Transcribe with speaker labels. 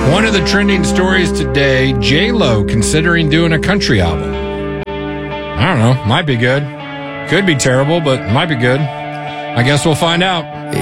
Speaker 1: One of the trending stories today, J-Lo considering doing a country album. I don't know. Might be good. Could be terrible, but might be good. I guess we'll find out.